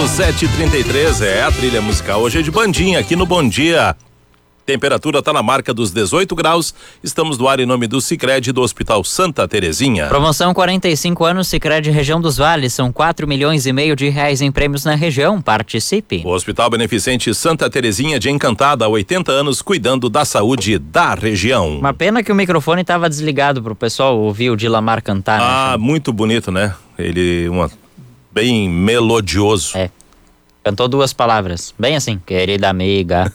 7h33, a trilha musical hoje é de bandinha aqui no Bom Dia. Temperatura está na marca dos 18 graus. Estamos no ar em nome do Sicredi do Hospital Santa Terezinha. Promoção 45 anos Sicredi Região dos Vales. São 4,5 milhões de reais em prêmios na região. Participe. O Hospital Beneficente Santa Terezinha de Encantada há 80 anos, cuidando da saúde da região. Uma pena que o microfone estava desligado para o pessoal ouvir o Dilamar cantar. Ah, muito bonito, né? Ele bem melodioso. É. Cantou 2 palavras, bem assim, querida amiga.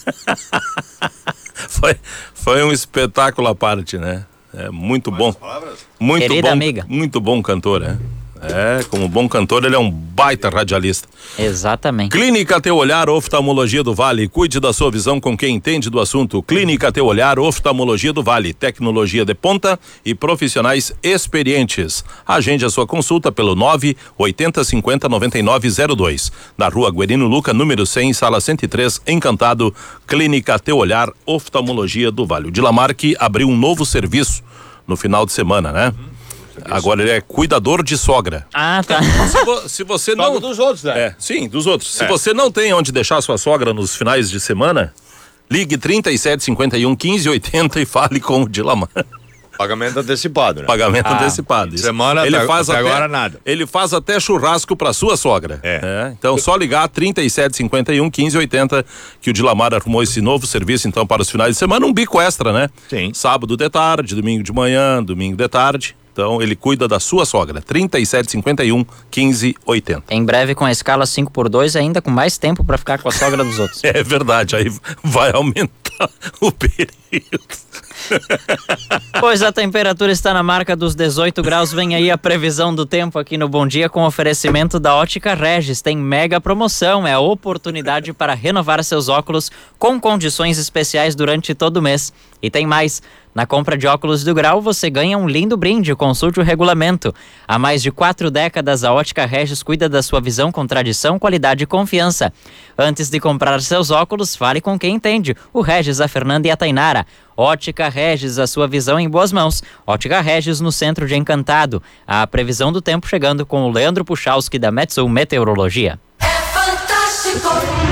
Foi um espetáculo à parte, né? É muito bom. Muito querida bom, amiga. Muito bom cantor, né? Como bom cantor, ele é um baita radialista. Exatamente. Clínica Teu Olhar, Oftalmologia do Vale. Cuide da sua visão com quem entende do assunto. Clínica Teu Olhar, Oftalmologia do Vale. Tecnologia de ponta e profissionais experientes. Agende a sua consulta pelo 980509902. Na Rua Guerino Luca, número 100, sala 103, Encantado. Clínica Teu Olhar, Oftalmologia do Vale. O Dilamar que abriu um novo serviço no final de semana, né? Agora ele é cuidador de sogra. Ah, tá. Se você não... dos outros, né? Sim, dos outros. Se você não tem onde deixar sua sogra nos finais de semana, ligue 3751-1580 e fale com o Dilamar. Pagamento antecipado, né? Pagamento antecipado. Semana ele faz até até agora nada. Ele faz até churrasco pra sua sogra. Então só ligar 3751-1580 que o Dilamar arrumou esse novo serviço então para os finais de semana, um bico extra, né? Sim. Sábado de tarde, domingo de manhã, domingo de tarde. Então ele cuida da sua sogra. 3751-1580. Em breve com a escala 5x2, ainda com mais tempo para ficar com a sogra dos outros. É verdade, aí vai aumentar o período. Pois a temperatura está na marca dos 18 graus. Vem aí a previsão do tempo aqui no Bom Dia com oferecimento da Ótica Regis. Tem mega promoção, é a oportunidade para renovar seus óculos com condições especiais durante todo o mês. E tem mais. Na compra de óculos do Grau, você ganha um lindo brinde. Consulte o regulamento. Há mais de 4 décadas, a Ótica Regis cuida da sua visão com tradição, qualidade e confiança. Antes de comprar seus óculos, fale com quem entende. O Regis, a Fernanda e a Tainara. Ótica Regis, a sua visão em boas mãos. Ótica Regis no centro de Encantado. A previsão do tempo chegando com o Leandro Puchalski da Metsul Meteorologia. É fantástico!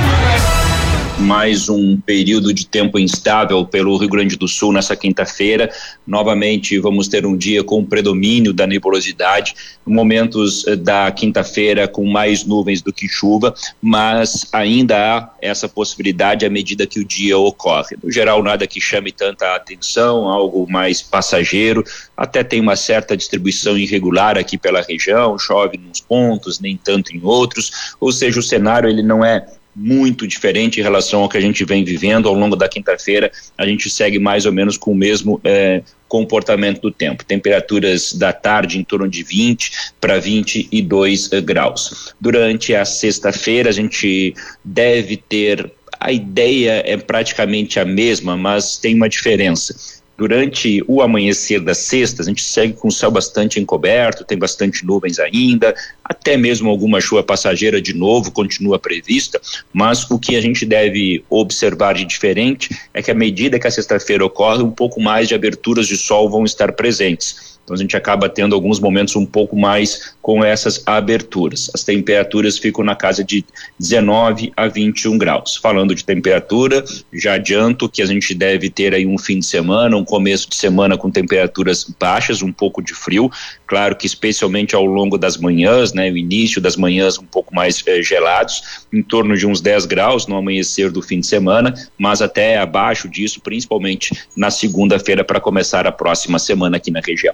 Mais um período de tempo instável pelo Rio Grande do Sul nessa quinta-feira. Novamente vamos ter um dia com predomínio da nebulosidade, momentos da quinta-feira com mais nuvens do que chuva, mas ainda há essa possibilidade à medida que o dia ocorre. No geral, nada que chame tanta atenção, algo mais passageiro, até tem uma certa distribuição irregular aqui pela região, chove em uns pontos, nem tanto em outros, ou seja, o cenário ele não é muito diferente em relação ao que a gente vem vivendo ao longo da quinta-feira. A gente segue mais ou menos com o mesmo comportamento do tempo. Temperaturas da tarde em torno de 20 para 22 graus. Durante a sexta-feira a gente deve ter, a ideia é praticamente a mesma, mas tem uma diferença. Durante o amanhecer da sexta, a gente segue com o céu bastante encoberto, tem bastante nuvens ainda, até mesmo alguma chuva passageira de novo continua prevista, mas o que a gente deve observar de diferente é que à medida que a sexta-feira ocorre, um pouco mais de aberturas de sol vão estar presentes. Então a gente acaba tendo alguns momentos um pouco mais com essas aberturas. As temperaturas ficam na casa de 19 a 21 graus. Falando de temperatura, já adianto que a gente deve ter aí um fim de semana, um começo de semana com temperaturas baixas, um pouco de frio. Claro que especialmente ao longo das manhãs, né, o início das manhãs um pouco mais gelados, em torno de uns 10 graus no amanhecer do fim de semana, mas até abaixo disso, principalmente na segunda-feira para começar a próxima semana aqui na região.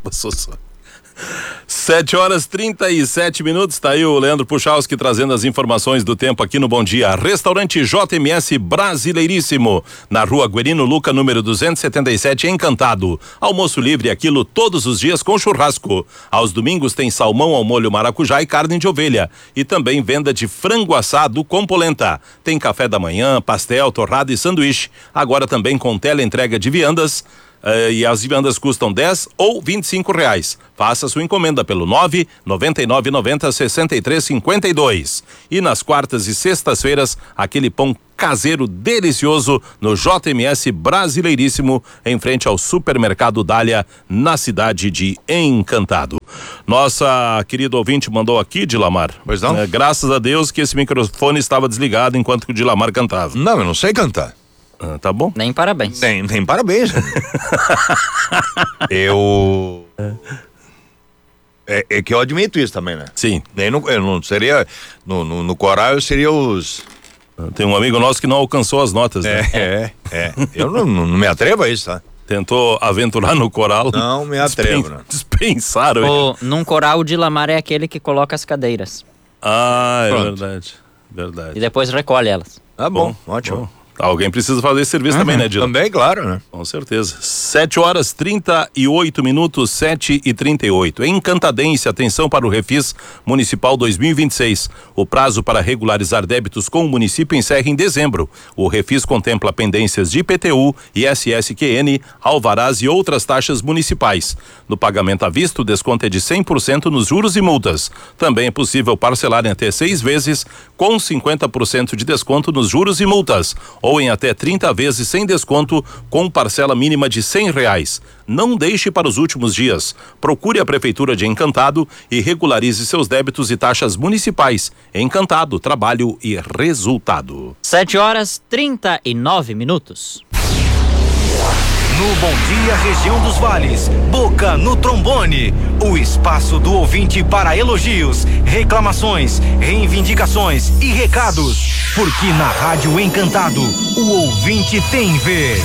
7h37, tá aí o Leandro Puchalski trazendo as informações do tempo aqui no Bom Dia. Restaurante JMS Brasileiríssimo, na Rua Guerino Luca, número 277, Encantado. Almoço livre, aquilo todos os dias com churrasco. Aos domingos tem salmão ao molho maracujá e carne de ovelha. E também venda de frango assado com polenta. Tem café da manhã, pastel, torrada e sanduíche. Agora também com teleentrega de viandas. e as viandas custam 10 ou 25 reais. Faça sua encomenda pelo 99990-6352. E nas quartas e sextas-feiras, aquele pão caseiro delicioso no JMS Brasileiríssimo, em frente ao supermercado Dália, na cidade de Encantado. Nossa querida ouvinte mandou aqui, Dilamar. Pois não? Graças a Deus que esse microfone estava desligado enquanto que o Dilamar cantava. Não, eu não sei cantar. Tá bom? Nem parabéns. Nem parabéns. É que eu admito isso também, né? Sim. Eu não seria. No coral eu seria os. Tem um amigo nosso que não alcançou as notas, né? Eu não me atrevo a isso, tá? Tentou aventurar no coral. Não me atrevo, né? Dispensaram. Num coral, o Dilamar é aquele que coloca as cadeiras. Ah, é Pronto. verdade. E depois recolhe elas. Tá bom, ótimo. Bom. Alguém precisa fazer esse serviço também, né, Dila? Também, claro, né? Com certeza. 7h38, 7h38. Encantadense, atenção para o Refis Municipal 2026. O prazo para regularizar débitos com o município encerra em dezembro. O Refis contempla pendências de IPTU, ISS-QN, alvarás e outras taxas municipais. No pagamento à vista, o desconto é de 100% nos juros e multas. Também é possível parcelar em até 6 vezes, com 50% de desconto nos juros e multas, ou em até 30 vezes sem desconto, com parcela mínima de R$100. Não deixe para os últimos dias. Procure a Prefeitura de Encantado e regularize seus débitos e taxas municipais. Encantado, trabalho e resultado. 7h39. No Bom Dia Região dos Vales, Boca no Trombone, o espaço do ouvinte para elogios, reclamações, reivindicações e recados, porque na Rádio Encantado, o ouvinte tem vez.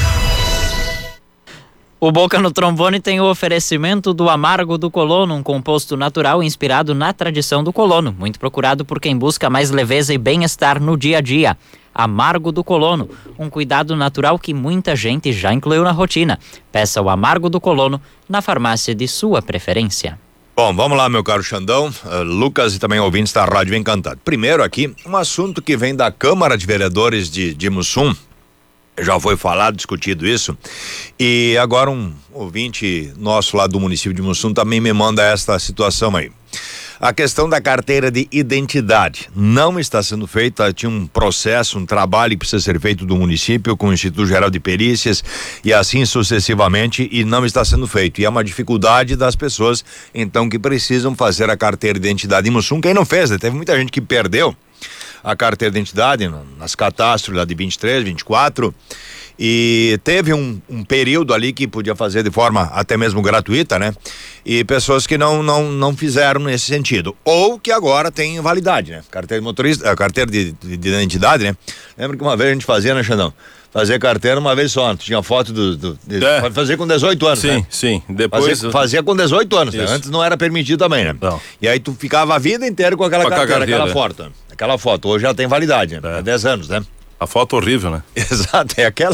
O Boca no Trombone tem o oferecimento do Amargo do Colono, um composto natural inspirado na tradição do colono, muito procurado por quem busca mais leveza e bem-estar no dia a dia. Amargo do Colono, um cuidado natural que muita gente já incluiu na rotina. Peça o Amargo do Colono na farmácia de sua preferência. Bom, vamos lá, meu caro Xandão, Lucas e também ouvintes da Rádio Encantado. Primeiro aqui, um assunto que vem da Câmara de Vereadores de Mussum. Já foi falado, discutido isso, e agora um ouvinte nosso lá do município de Mussum também me manda esta situação aí. A questão da carteira de identidade não está sendo feita, tinha um processo, um trabalho que precisa ser feito do município com o Instituto Geral de Perícias e assim sucessivamente, e não está sendo feito, e é uma dificuldade das pessoas então que precisam fazer a carteira de identidade em Mussum. Quem não fez, né? Teve muita gente que perdeu a carteira de identidade nas catastros lá de 23, 24, e teve um período ali que podia fazer de forma até mesmo gratuita, né? E pessoas que não fizeram nesse sentido, ou que agora tem invalidade, né? Carteira de motorista, a carteira de identidade, né? Lembra que uma vez a gente fazia, né, Xandão? Fazer carteira uma vez só, tinha foto pode fazer com 18 anos, sim, né? Sim, depois... Fazia com 18 anos, né? Antes não era permitido também, né? Não. E aí tu ficava a vida inteira com aquela carteira, aquela foto, hoje já tem validade, né? 10 anos, né? A foto horrível, né? Exato, é aquela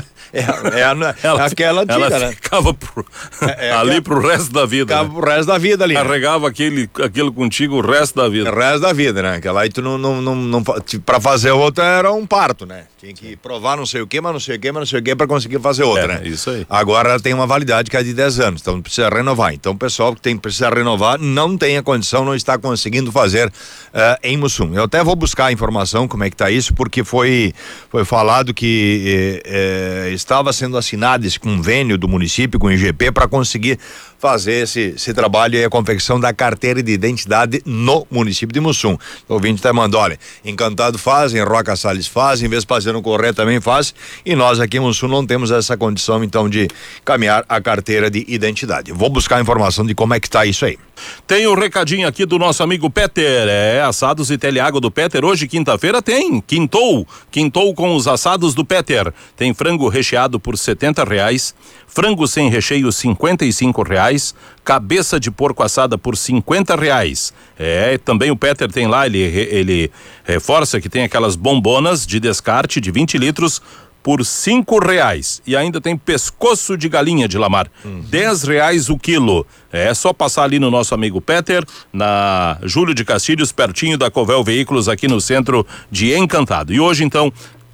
aquela antiga, ela né? ficava ali pro resto da vida. Ficava pro resto da vida ali. Carregava aquilo contigo o resto da vida. O resto da vida, né? Aquela aí tu não pra fazer outra era um parto, né? Tinha que provar não sei o que, mas não sei o que pra conseguir fazer outra, né? Isso aí. Agora ela tem uma validade que é de 10 anos, então precisa renovar. Então o pessoal que precisa renovar não tem a condição, não está conseguindo fazer em Mussum. Eu até vou buscar a informação como é que tá isso, porque foi falado que estava sendo assinado esse convênio do município com o IGP para conseguir fazer esse trabalho e a confecção da carteira de identidade no município de Mussum. O ouvinte até mandou, olha, Encantado fazem, Roca Salles fazem, Vespasiano Corrêa também faz, e nós aqui em Mussum não temos essa condição então de caminhar a carteira de identidade. Vou buscar a informação de como é que tá isso aí. Tem um recadinho aqui do nosso amigo Peter, assados e telhago do Peter, hoje quinta-feira tem, quintou com os assados do Peter, tem frango recheado por R$70, frango sem recheio R$55, cabeça de porco assada por R$50. Também o Peter tem lá, ele reforça que tem aquelas bombonas de descarte de 20 litros por R$5. E ainda tem pescoço de galinha de Lamar, R$10 o quilo. É só passar ali no nosso amigo Peter, na Júlio de Castilhos, pertinho da Covel Veículos, aqui no centro de Encantado. E hoje, então,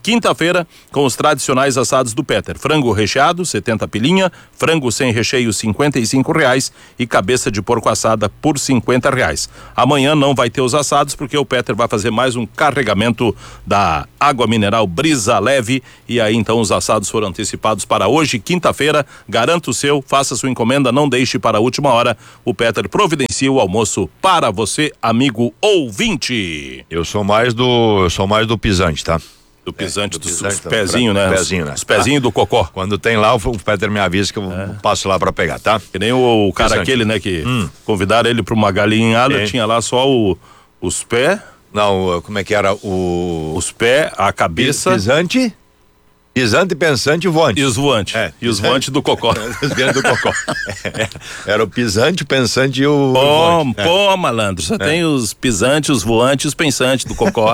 Quinta-feira, com os tradicionais assados do Peter. Frango recheado, 70 pilinha, frango sem recheio, R$55 e cabeça de porco assada por R$50. Amanhã não vai ter os assados porque o Peter vai fazer mais um carregamento da água mineral Brisa Leve e aí então os assados foram antecipados para hoje, quinta-feira. Garanta o seu, faça sua encomenda, não deixe para a última hora. O Peter providencia o almoço para você, amigo ouvinte. Eu sou mais do pisante, tá? Do pisante, dos pisante, pezinhos, né? Pezinho, né? Os pezinhos do cocó. Quando tem lá, o Peter me avisa que eu passo lá pra pegar, tá? Que nem o cara Pisante. aquele, né? Que convidaram ele pra uma galinhada, tinha lá só os pés. Não, como é que era Os pés, a cabeça. Pisante, pensante e voante. E os voantes. E os voantes do cocó. Os voantes do cocó. Era o pisante, o pensante e o voante. Pô, malandro, só tem os pisantes, os voantes e os pensantes do cocó.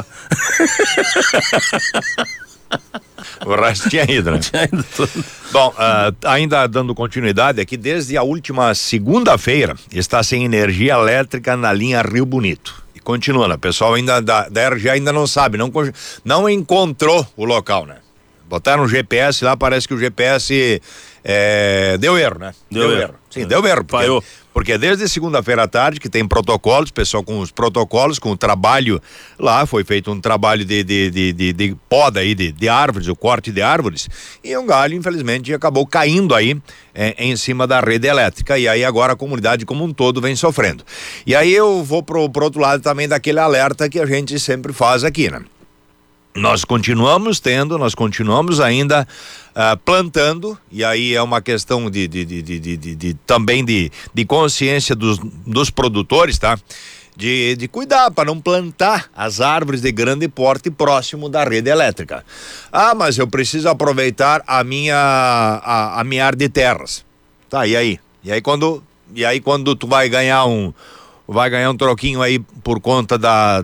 O resto tinha ido, né? Bom, ainda dando continuidade aqui, desde a última segunda-feira está sem energia elétrica na linha Rio Bonito. E continuando, o pessoal ainda da RG ainda não sabe, não encontrou o local, né? Botaram um GPS lá, parece que o GPS deu erro, né? Deu erro. Sim, deu erro. Falhou. Porque desde segunda-feira à tarde que tem protocolos, pessoal com os protocolos, com o trabalho lá, foi feito um trabalho de poda aí, de árvores, o corte de árvores, e um galho, infelizmente, acabou caindo aí em cima da rede elétrica, e aí agora a comunidade como um todo vem sofrendo. E aí eu vou pro outro lado também daquele alerta que a gente sempre faz aqui, né? Nós continuamos ainda plantando, e aí é uma questão também de consciência dos produtores, tá? De cuidar para não plantar as árvores de grande porte próximo da rede elétrica. Ah, mas eu preciso aproveitar a minha área de terras. Tá, e aí? E aí quando tu vai ganhar um troquinho aí por conta da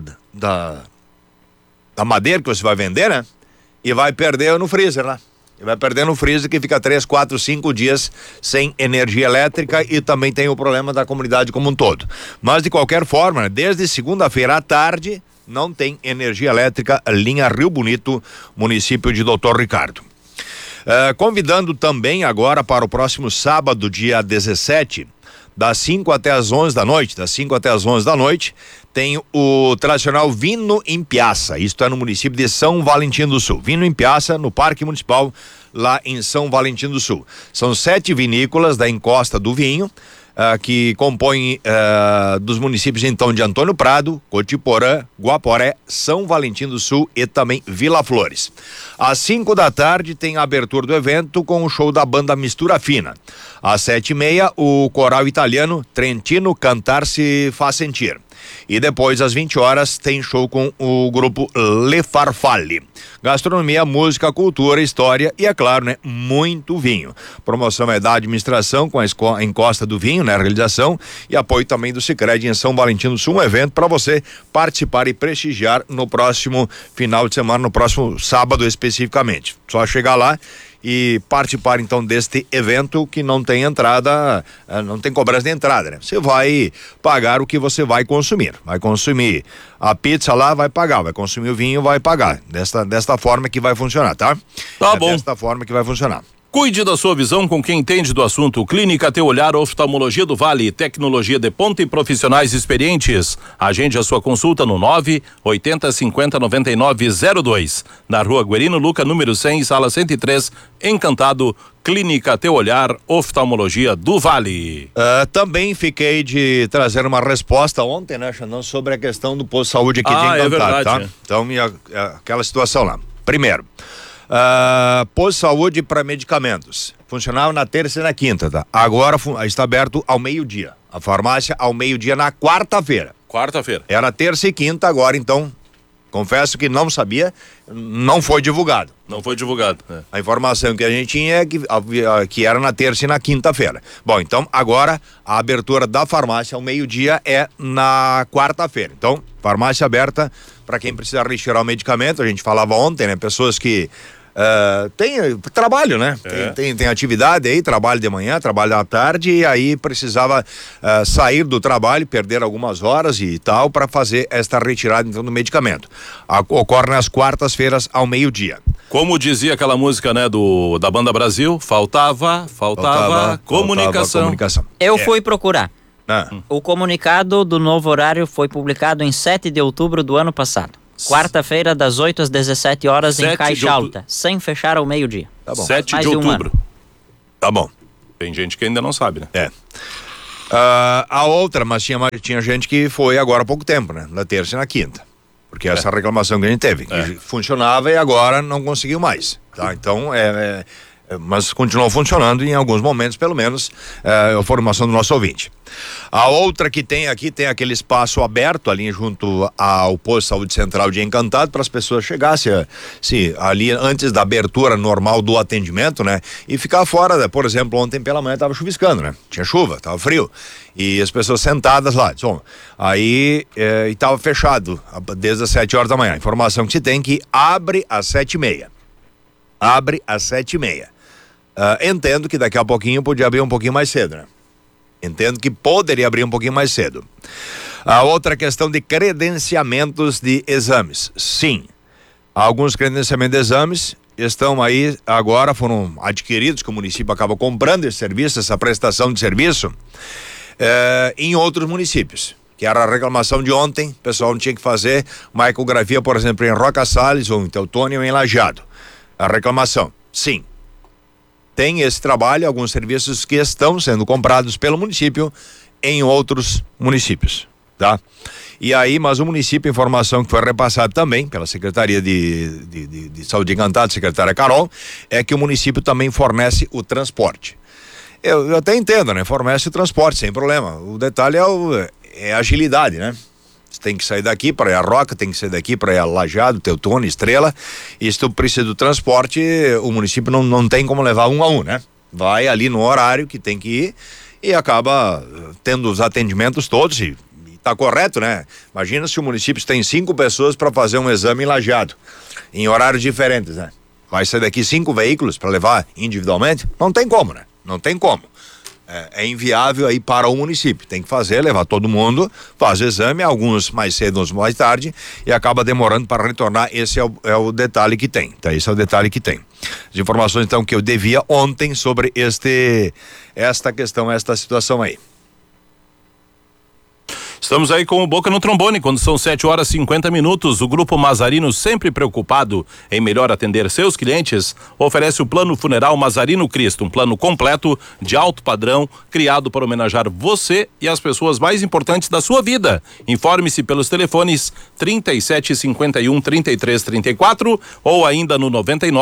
madeira que você vai vender, né? E vai perder no freezer, né? E vai perder no freezer que fica 3, 4, 5 dias sem energia elétrica e também tem o problema da comunidade como um todo. Mas de qualquer forma, né? Desde segunda-feira à tarde não tem energia elétrica, linha Rio Bonito, município de Doutor Ricardo. Convidando também agora para o próximo sábado, dia 17, das 5 até as 11 da noite, tem o tradicional Vino em Piaça. Isto é no município de São Valentim do Sul. Vino em Piaça, no Parque Municipal, lá em São Valentim do Sul. São 7 vinícolas da Encosta do Vinho, que compõem dos municípios então de Antônio Prado, Cotiporã, Guaporé, São Valentim do Sul e também Vila Flores. Às 5 da tarde tem a abertura do evento com o show da banda Mistura Fina. Às 7h30, o coral italiano Trentino Cantar Se Faz Sentir. E depois, às 20 horas, tem show com o grupo Le Farfalle. Gastronomia, música, cultura, história e, é claro, né, muito vinho. Promoção é da administração com a Encosta do Vinho, né, a realização, e apoio também do Sicredi em São Valentim do Sul, um evento para você participar e prestigiar no próximo final de semana, no próximo sábado especificamente. Só chegar lá e participar então deste evento que não tem entrada, não tem cobrança de entrada, né? Você vai pagar o que você vai consumir. Vai consumir a pizza lá, vai pagar. Vai consumir o vinho, vai pagar. Desta forma que vai funcionar, tá? Tá bom. Desta forma que vai funcionar. Cuide da sua visão com quem entende do assunto. Clínica Teu Olhar, Oftalmologia do Vale, tecnologia de ponta e profissionais experientes. Agende a sua consulta no 980509902. Na Rua Guerino Luca, número 100, sala 103, Encantado. Clínica Teu Olhar, Oftalmologia do Vale. Também fiquei de trazer uma resposta ontem, né, Xandão, sobre a questão do posto de saúde aqui de Encantado, é verdade, tá? é. Então, aquela situação lá. Primeiro, posto de saúde para medicamentos. Funcionava na terça e na quinta, tá? Agora está aberto ao meio-dia. A farmácia ao meio-dia na quarta-feira. Quarta-feira. Era terça e quinta, agora então, confesso que não sabia, não foi divulgado. Não foi divulgado. A informação que a gente tinha é que era na terça e na quinta-feira. Bom, então agora a abertura da farmácia ao meio-dia é na quarta-feira. Então, farmácia aberta para quem precisa retirar o medicamento. A gente falava ontem, né? Pessoas que tem trabalho, né? Tem atividade aí, trabalho de manhã, trabalho da tarde, e aí precisava sair do trabalho, perder algumas horas e tal, para fazer esta retirada então do medicamento. Ocorre nas quartas-feiras ao meio-dia. Como dizia aquela música, né, da Banda Brasil, faltava comunicação. Eu fui procurar. Ah. O comunicado do novo horário foi publicado em 7 de outubro do ano passado. Quarta-feira, das 8 às 17 horas, em Caixa Alta, sem fechar ao meio-dia. Tá bom. 7 Mais de de um outubro. Tá bom. Tem gente que ainda não sabe, né? É. A outra, mas tinha gente que foi agora há pouco tempo, né? Na terça e na quinta. Porque essa reclamação que a gente teve. Que funcionava e agora não conseguiu mais. Tá? Então, mas continuou funcionando em alguns momentos, pelo menos, a formação do nosso ouvinte. A outra que tem aqui, tem aquele espaço aberto ali junto ao posto de saúde central de Encantado para as pessoas chegassem ali antes da abertura normal do atendimento, né? E ficar fora, por exemplo, ontem pela manhã estava chuviscando, né? Tinha chuva, estava frio. E as pessoas sentadas lá. Aí estava fechado desde as 7 horas da manhã. Informação que se tem que abre às 7h30. Abre às 7h30. Entendo que daqui a pouquinho podia abrir um pouquinho mais cedo, né? Entendo que poderia abrir um pouquinho mais cedo. A outra questão de credenciamentos de exames. Sim, alguns credenciamentos de exames estão aí agora, foram adquiridos, que o município acaba comprando esse serviço, essa prestação de serviço, em outros municípios. Que era a reclamação de ontem, o pessoal não tinha que fazer uma ecografia, por exemplo, em Roca Salles, ou em Teutônia, ou em Lajeado. A reclamação, sim. Tem esse trabalho, alguns serviços que estão sendo comprados pelo município em outros municípios, tá? E aí, mas o município, informação que foi repassada também pela Secretaria de Saúde de Encantado, secretária Carol, é que o município também fornece o transporte. Eu até entendo, né? Fornece o transporte, sem problema. O detalhe é a agilidade, né? Você tem que sair daqui para ir a Roca, tem que sair daqui para ir a Lajeado, Teutônia, Estrela. E se tu precisa do transporte, o município não tem como levar um a um, né? Vai ali no horário que tem que ir e acaba tendo os atendimentos todos e tá correto, né? Imagina se o município tem 5 pessoas para fazer um exame em Lajeado, em horários diferentes, né? Vai sair daqui 5 veículos para levar individualmente? Não tem como, né? Não tem como. É inviável aí para o município, tem que levar todo mundo, faz o exame, alguns mais cedo, uns mais tarde, e acaba demorando para retornar. Esse é o detalhe que tem, tá? Esse é o detalhe que tem. As informações então que eu devia ontem sobre esta questão, esta situação aí. Estamos aí com o Boca no Trombone, quando são 7h50. O Grupo Mazarino, sempre preocupado em melhor atender seus clientes, oferece o Plano Funeral Mazarino Cristo, um plano completo de alto padrão, criado para homenagear você e as pessoas mais importantes da sua vida. Informe-se pelos telefones 3751-3334 ou ainda no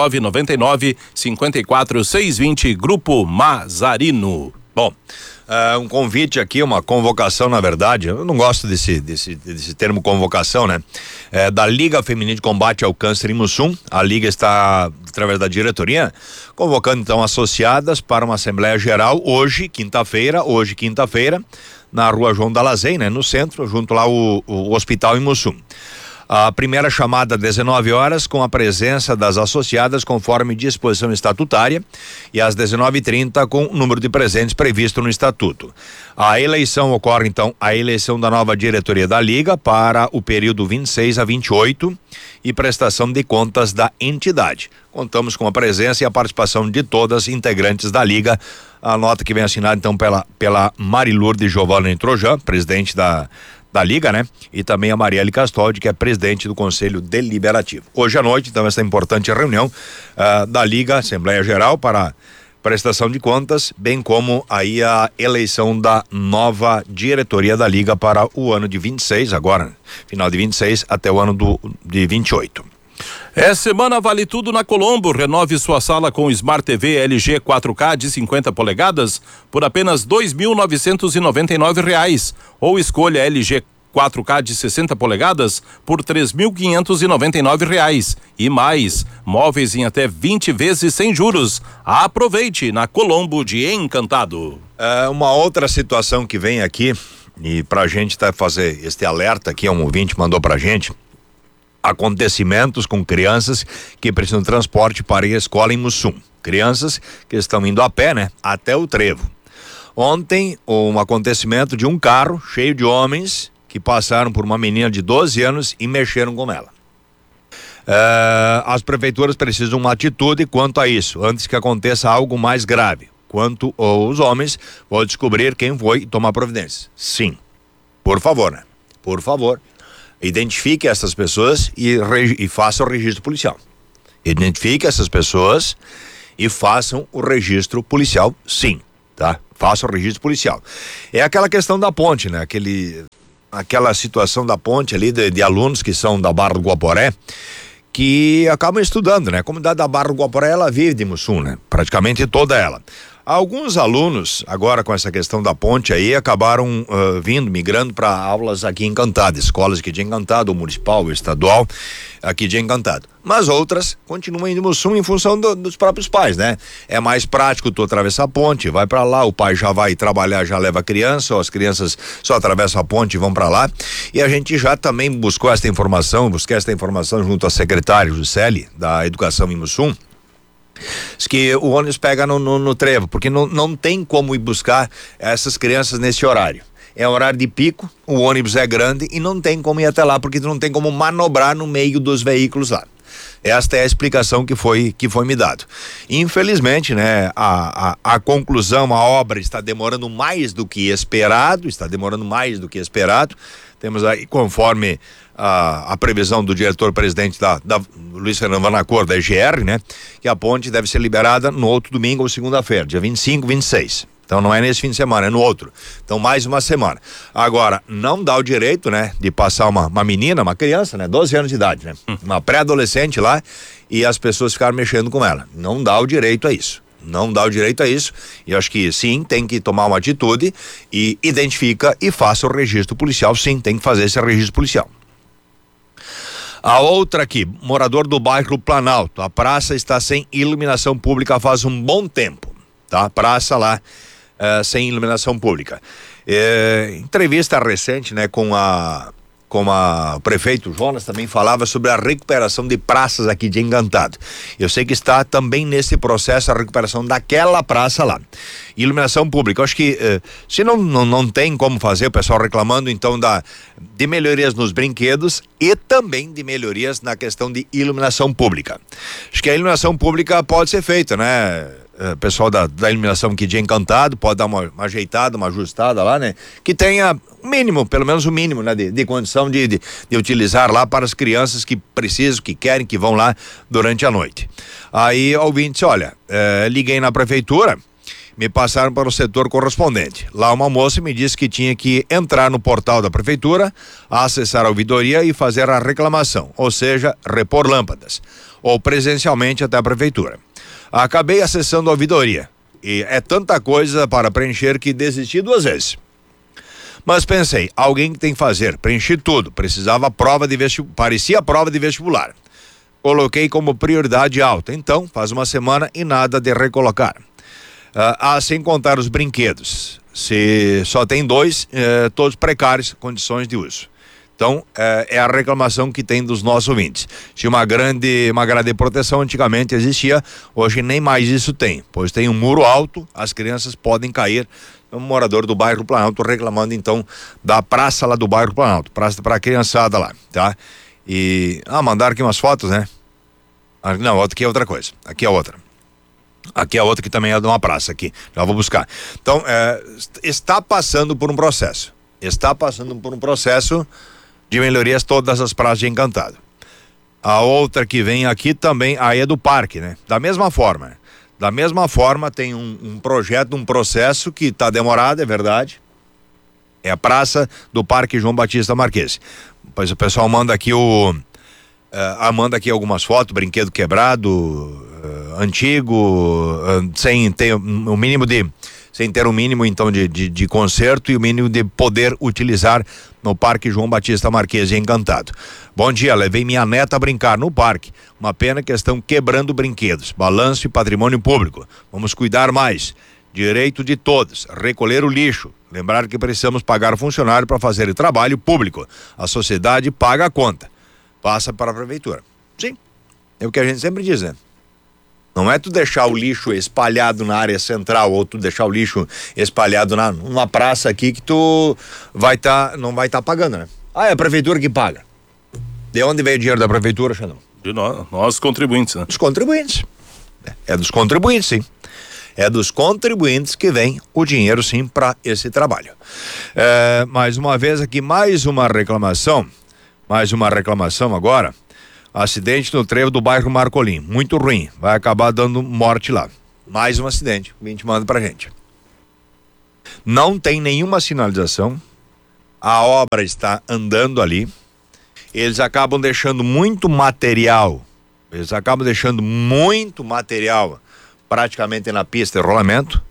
9999-54-620, Grupo Mazarino. Bom, um convite aqui, uma convocação, na verdade, eu não gosto desse termo convocação, né? Da Liga Feminina de Combate ao Câncer em Mussum. A Liga está, através da diretoria, convocando então associadas para uma Assembleia Geral hoje, quinta-feira, na Rua João Dalazem, né? No centro, junto lá o hospital em Mussum. A primeira chamada às 19 horas, com a presença das associadas conforme disposição estatutária, e às 19h30 com o número de presentes previsto no estatuto. A eleição ocorre então, a eleição da nova diretoria da Liga para o período 26 a 28 e prestação de contas da entidade. Contamos com a presença e a participação de todas as integrantes da Liga. A nota que vem assinada então pela Marilurde Giovanni Trojan, presidente da Liga, né? E também a Marielle Castoldi, que é presidente do Conselho Deliberativo. Hoje à noite, então, essa importante reunião da Liga, Assembleia Geral para prestação de contas, bem como aí a eleição da nova diretoria da Liga para o ano de 26, agora, final de 26 até o ano de 28. Semana Vale Tudo na Colombo. Renove sua sala com Smart TV LG 4K de 50 polegadas por apenas R$2.999 ou escolha LG 4K de 60 polegadas por R$3.599 e mais, móveis em até 20 vezes sem juros. Aproveite na Colombo de Encantado. Uma outra situação que vem aqui e pra gente fazer este alerta aqui, um ouvinte mandou pra gente: acontecimentos com crianças que precisam de transporte para ir à escola em Mussum. Crianças que estão indo a pé, né? Até o Trevo. Ontem, um acontecimento de um carro cheio de homens que passaram por uma menina de 12 anos e mexeram com ela. As prefeituras precisam de uma atitude quanto a isso, antes que aconteça algo mais grave. Quanto os homens vão descobrir quem foi e tomar providências. Sim. Por favor, né? Por favor, identifique essas pessoas e faça o registro policial. Identifique essas pessoas e façam o registro policial, sim, tá? Faça o registro policial. É aquela questão da ponte, né? Aquela situação da ponte ali de alunos que são da Barra do Guaporé, que acabam estudando, né? A comunidade da Barra do Guaporé, ela vive de Mussum, né? Praticamente toda ela. Alguns alunos, agora com essa questão da ponte aí, acabaram migrando para aulas aqui em Encantado, escolas aqui de Encantado, o municipal, o estadual, aqui de Encantado. Mas outras continuam indo em Mussum em função dos próprios pais, né? É mais prático tu atravessar a ponte, vai para lá, o pai já vai trabalhar, já leva a criança, ou as crianças só atravessam a ponte e vão para lá. E a gente já também busquei esta informação junto ao secretário Juscelio da Educação em Mussum, que o ônibus pega no trevo, porque não tem como ir buscar essas crianças nesse horário. É horário de pico, o ônibus é grande e não tem como ir até lá, porque não tem como manobrar no meio dos veículos lá. Esta é a explicação que foi me dado. Infelizmente, né, a conclusão, a obra está demorando mais do que esperado, Temos aí, conforme a previsão do diretor-presidente da Luiz Fernando Vanacor, da EGR, né? Que a ponte deve ser liberada no outro domingo ou segunda-feira, dia 25, 26. Então não é nesse fim de semana, é no outro. Então mais uma semana. Agora, não dá o direito, né? De passar uma menina, uma criança, né? 12 anos de idade, né? Uma pré-adolescente lá e as pessoas ficaram mexendo com ela. Não dá o direito a isso. E acho que sim, tem que tomar uma atitude e identifica e faça o registro policial. Sim, tem que fazer esse registro policial. A outra aqui, morador do bairro Planalto. A praça está sem iluminação pública faz um bom tempo, tá? Praça lá sem iluminação pública. Entrevista recente, né, com o prefeito Jonas também falava sobre a recuperação de praças aqui de Encantado. Eu sei que está também nesse processo a recuperação daquela praça lá. Iluminação pública, eu acho que se não tem como fazer, o pessoal reclamando então de melhorias nos brinquedos e também de melhorias na questão de iluminação pública. Acho que a iluminação pública pode ser feita, né? Pessoal da iluminação aqui de Encantado pode dar uma ajeitada, uma ajustada lá, né? Que tenha o mínimo, pelo menos o mínimo, né? De condição de utilizar lá para as crianças que precisam, que querem, que vão lá durante a noite. Aí, ouvinte, olha, liguei na prefeitura, me passaram para o setor correspondente. Lá uma moça me disse que tinha que entrar no portal da prefeitura, acessar a ouvidoria e fazer a reclamação, ou seja, repor lâmpadas, ou presencialmente até a prefeitura. Acabei acessando a ouvidoria e é tanta coisa para preencher que desisti 2 vezes. Mas pensei, alguém que tem que fazer, preenchi tudo, precisava prova de vestibular, parecia prova de vestibular. Coloquei como prioridade alta, então faz uma semana e nada de recolocar. Sem contar os brinquedos, se só tem 2, todos precários, condições de uso. Então, é a reclamação que tem dos nossos ouvintes. Tinha uma grade de proteção, antigamente existia, hoje nem mais isso tem, pois tem um muro alto, as crianças podem cair. Um morador do bairro Planalto reclamando então da praça lá do bairro Planalto, praça para a criançada lá, tá? E, mandaram aqui umas fotos, né? Não, aqui é outra coisa, aqui é outra que também é de uma praça aqui, já vou buscar. Então, está passando por um processo de melhorias todas as praças de Encantado. A outra que vem aqui também, aí é do parque, né? Da mesma forma tem um projeto, um processo que está demorado, é verdade. É a praça do Parque João Batista Marques. Pois o pessoal manda aqui algumas fotos, brinquedo quebrado, antigo, sem ter o mínimo então de conserto e o mínimo de poder utilizar no Parque João Batista Marques em Encantado. Bom dia, levei minha neta a brincar no parque. Uma pena que estão quebrando brinquedos, balanço e patrimônio público. Vamos cuidar mais. Direito de todos, recolher o lixo. Lembrar que precisamos pagar funcionário para fazer o trabalho público. A sociedade paga a conta. Passa para a prefeitura. Sim, é o que a gente sempre diz, né? Não é tu deixar o lixo espalhado na área central ou tu deixar o lixo espalhado numa praça aqui que tu não vai estar pagando, né? É a prefeitura que paga. De onde veio o dinheiro da prefeitura, Xandão? De nós contribuintes, né? Dos contribuintes. É dos contribuintes, sim. É dos contribuintes que vem o dinheiro, sim, para esse trabalho. Mais uma vez aqui, mais uma reclamação agora. Acidente no trevo do bairro Marcolim, muito ruim, vai acabar dando morte lá. Mais um acidente, o gente manda pra gente. Não tem nenhuma sinalização, a obra está andando ali, eles acabam deixando muito material praticamente na pista de rolamento.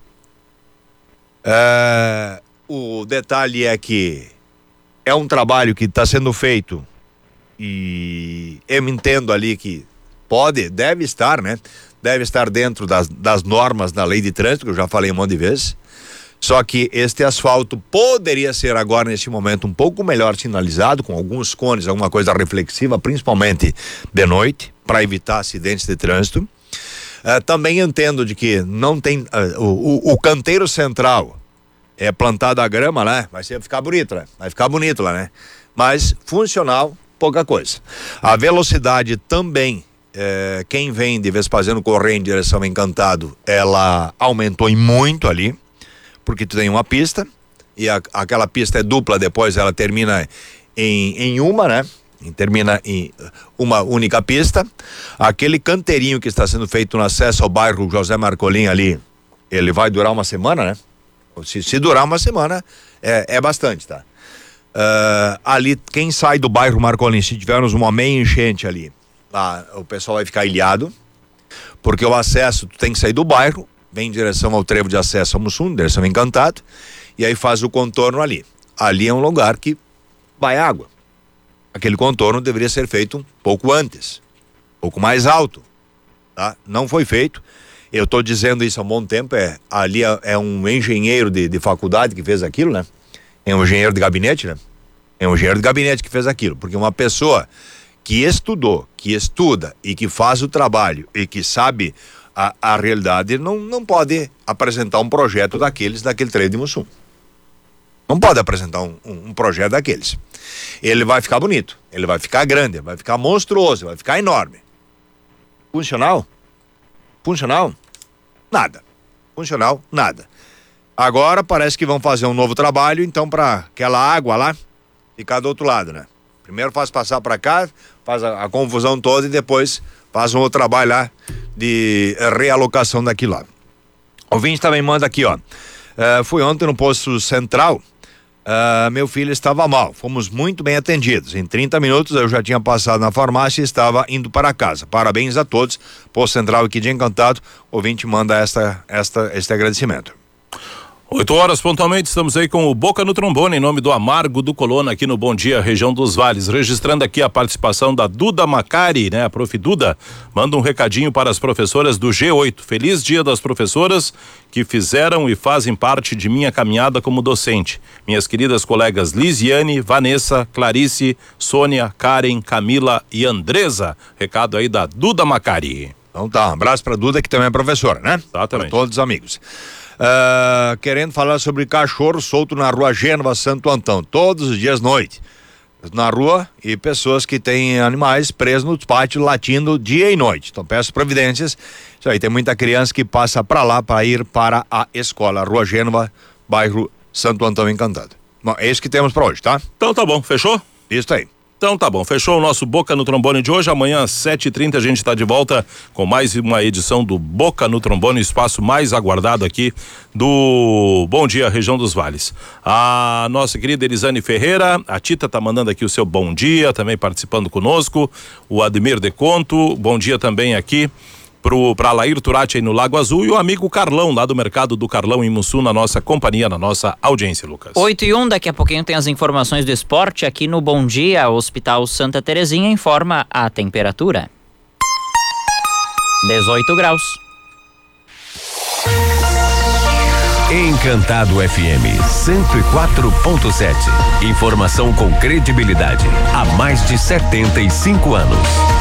O detalhe é que é um trabalho que está sendo feito e eu entendo ali que deve estar, né? Deve estar dentro das normas da lei de trânsito, que eu já falei um monte de vezes. Só que este asfalto poderia ser agora, neste momento, um pouco melhor sinalizado, com alguns cones, alguma coisa reflexiva, principalmente de noite, para evitar acidentes de trânsito. Também entendo de que não tem o canteiro central é plantado a grama, né? Vai ficar bonito, né? Vai ficar bonito lá, né? Mas funcional, pouca coisa. A velocidade também, quem vem de Vespasiano Correia em direção ao Encantado, ela aumentou em muito ali, porque tu tem uma pista e aquela pista é dupla, depois ela termina em uma, né? Termina em uma única pista. Aquele canteirinho que está sendo feito no acesso ao bairro José Marcolim ali, ele vai durar uma semana, né? Se durar uma semana, é bastante, tá? Ali, quem sai do bairro Marcolim, se tivermos uma meia enchente ali, lá, o pessoal vai ficar ilhado, porque o acesso, tu tem que sair do bairro, vem em direção ao trevo de acesso ao Mussum, direção ao Encantado, e aí faz o contorno ali. Ali é um lugar que vai água. Aquele contorno deveria ser feito um pouco antes, um pouco mais alto, tá? Não foi feito. Eu estou dizendo isso há um bom tempo. Ali é um engenheiro de faculdade que fez aquilo, né? É um engenheiro de gabinete, né? É um engenheiro de gabinete que fez aquilo, porque uma pessoa que estudou, que estuda e que faz o trabalho e que sabe a realidade, não pode apresentar um projeto daquele trevo de Mussum. Não pode apresentar um projeto daqueles. Ele vai ficar bonito, ele vai ficar grande, vai ficar monstruoso, vai ficar enorme. Funcional? Nada. Funcional? Nada. Agora parece que vão fazer um novo trabalho, então, para aquela água lá ficar do outro lado, né? Primeiro faz passar para cá, faz a confusão toda e depois faz um outro trabalho lá de realocação daquilo lá. O ouvinte também manda aqui, ó. Fui ontem no posto central, meu filho estava mal, fomos muito bem atendidos. Em 30 minutos eu já tinha passado na farmácia e estava indo para casa. Parabéns a todos. Posto central aqui de Encantado, o ouvinte manda este agradecimento. 8 horas pontualmente, estamos aí com o Boca no Trombone, em nome do Amargo do Colona, aqui no Bom Dia, região dos Vales. Registrando aqui a participação da Duda Macari, né? A prof. Duda manda um recadinho para as professoras do G8. Feliz dia das professoras que fizeram e fazem parte de minha caminhada como docente. Minhas queridas colegas Lisiane, Vanessa, Clarice, Sônia, Karen, Camila e Andresa. Recado aí da Duda Macari. Então tá, um abraço pra Duda, que também é professora, né? Exatamente. Pra todos os amigos. Querendo falar sobre cachorro solto na rua Gênova, Santo Antão, todos os dias noite, na rua, e pessoas que têm animais presos nos pátios latindo dia e noite. Então peço providências. Isso aí, tem muita criança que passa para lá para ir para a escola, Rua Gênova, bairro Santo Antão Encantado. Bom, é isso que temos para hoje, tá? Então tá bom, fechou? Isso aí. Então tá bom, fechou o nosso Boca no Trombone de hoje. Amanhã às 7h30 a gente está de volta com mais uma edição do Boca no Trombone, espaço mais aguardado aqui do Bom Dia, região dos Vales. A nossa querida Elisane Ferreira, a Tita tá mandando aqui o seu bom dia, também participando conosco. O Ademir de Conto, bom dia também aqui para Lair Turati aí no Lago Azul, e o amigo Carlão, lá do Mercado do Carlão em Mussum, na nossa companhia, na nossa audiência, Lucas. 8h01, daqui a pouquinho tem as informações do esporte aqui no Bom Dia. O Hospital Santa Terezinha informa a temperatura. 18 graus. Encantado FM 104.7. Informação com credibilidade há mais de 75 anos.